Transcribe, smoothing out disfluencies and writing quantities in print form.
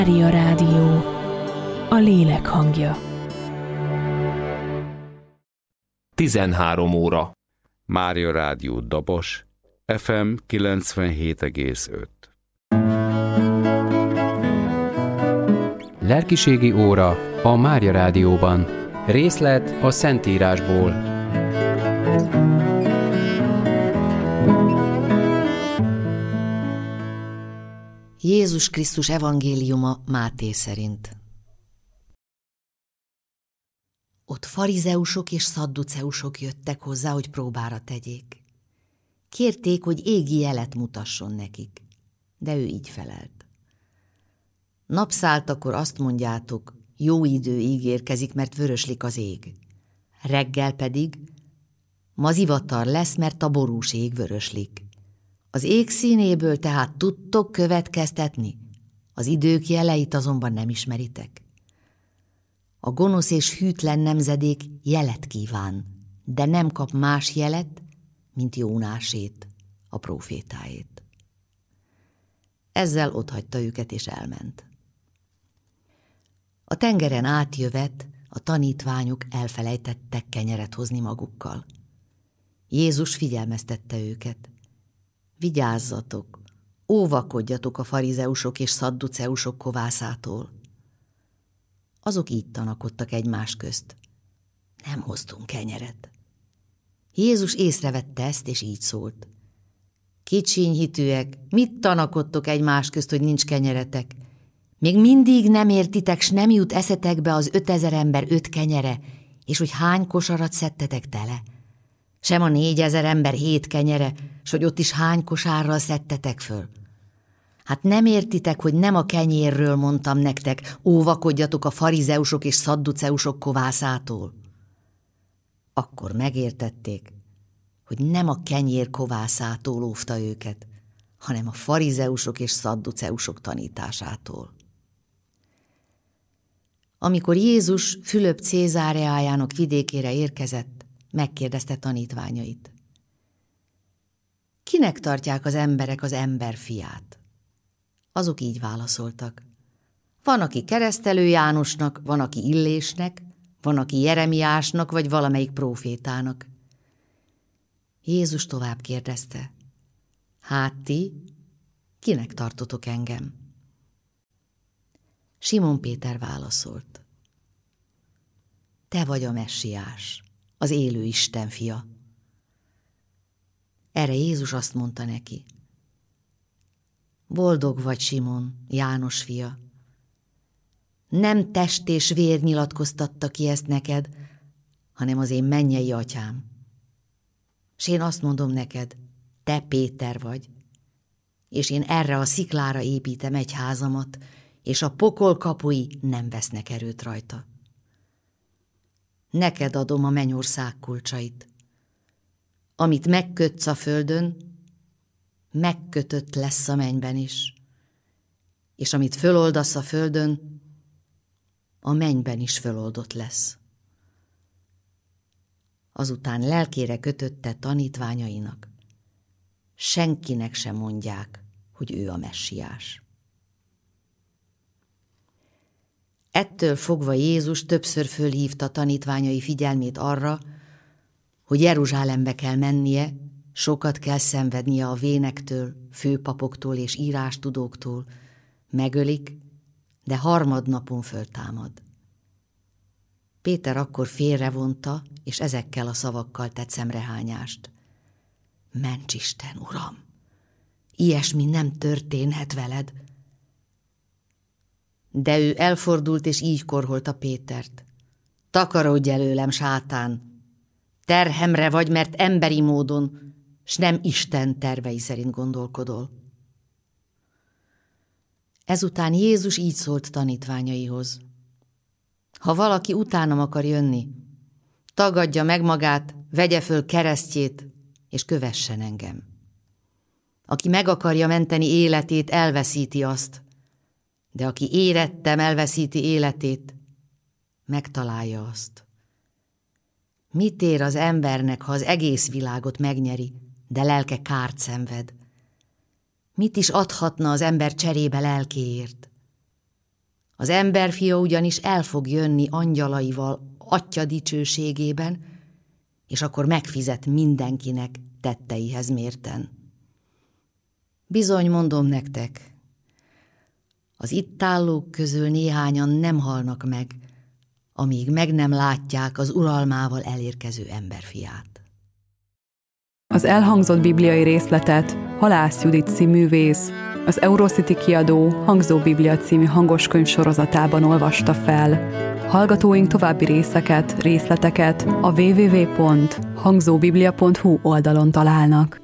Mária Rádió, a lélek hangja. 13 óra. Mária Rádió Dobos, FM 97,5. Lelkiségi óra a Mária Rádióban. Részlet a Szentírásból. Jézus Krisztus evangéliuma Máté szerint. Ott farizeusok és szadduceusok jöttek hozzá, hogy próbára tegyék. Kérték, hogy égi jelet mutasson nekik, de ő így felelt. Napszáltakor azt mondjátok, jó idő ígérkezik, mert vöröslik az ég. Reggel pedig ma zivatar lesz, mert a borús ég vöröslik. Az ég színéből tehát tudtok következtetni, az idők jeleit azonban nem ismeritek. A gonosz és hűtlen nemzedék jelet kíván, de nem kap más jelet, mint Jónásét, a prófétáét. Ezzel otthagyta őket és elment. A tengeren átjövet a tanítványok elfelejtettek kenyeret hozni magukkal. Jézus figyelmeztette őket. Vigyázzatok, óvakodjatok a farizeusok és szadduceusok kovászától. Azok így tanakodtak egymás közt. Nem hoztunk kenyeret. Jézus észrevette ezt, és így szólt. Kicsinyhitűek, mit tanakodtok egymás közt, hogy nincs kenyeretek? Még mindig nem értitek, s nem jut eszetekbe az 5000 ember 5 kenyere, és hogy hány kosarat szedtetek tele? Sem a 4000 ember 7 kenyere, s hogy ott is hány kosárral szedtetek föl? Hát nem értitek, hogy nem a kenyérről mondtam nektek, óvakodjatok a farizeusok és szadduceusok kovászától? Akkor megértették, hogy nem a kenyér kovászától óvta őket, hanem a farizeusok és szadduceusok tanításától. Amikor Jézus Fülöp Cézáreájának vidékére érkezett, megkérdezte tanítványait. Kinek tartják az emberek az emberfiát? Azok így válaszoltak. Van, aki Keresztelő Jánosnak, van, aki Illésnek, van, aki Jeremiásnak, vagy valamelyik prófétának. Jézus tovább kérdezte. Hát ti, kinek tartotok engem? Simon Péter válaszolt. Te vagy a Messiás, az élő Isten fia. Erre Jézus azt mondta neki. Boldog vagy, Simon, János fia. Nem test és vér nyilatkoztatta ki ezt neked, hanem az én mennyei atyám. S én azt mondom neked, te Péter vagy, és én erre a sziklára építem egy házamat, és a pokol kapui nem vesznek erőt rajta. Neked adom a mennyország kulcsait. Amit megkötsz a földön, megkötött lesz a mennyben is, és amit föloldasz a földön, a mennyben is föloldott lesz. Azután lelkére kötötte tanítványainak. Senkinek sem mondják, hogy ő a Messiás. Ettől fogva Jézus többször fölhívta tanítványai figyelmét arra, hogy Jeruzsálembe kell mennie, sokat kell szenvednie a vénektől, főpapoktól és írástudóktól, megölik, de harmadnapon föltámad. Péter akkor félrevonta, és ezekkel a szavakkal tett szemrehányást. Ments Isten, Uram! Ilyesmi nem történhet veled. De ő elfordult, és így korholta Pétert. Takarodj előlem, sátán! Terhemre vagy, mert emberi módon, s nem Isten tervei szerint gondolkodol. Ezután Jézus így szólt tanítványaihoz. Ha valaki utánam akar jönni, tagadja meg magát, vegye föl keresztjét, és kövessen engem. Aki meg akarja menteni életét, elveszíti azt, de aki érettem, elveszíti életét, megtalálja azt. Mit ér az embernek, ha az egész világot megnyeri, de lelke kárt szenved? Mit is adhatna az ember cserébe lelkéért? Az emberfia ugyanis el fog jönni angyalaival Atya dicsőségében, és akkor megfizet mindenkinek tetteihez mérten. Bizony, mondom nektek, az itt állók közül néhányan nem halnak meg, amíg meg nem látják az uralmával elérkező emberfiát. Az elhangzott bibliai részletet Halász Judit színművész az Eurocity kiadó Hangzó Biblia című hangoskönyv sorozatában olvasta fel. Hallgatóink további részleteket a www.hangzóbiblia.hu oldalon találnak.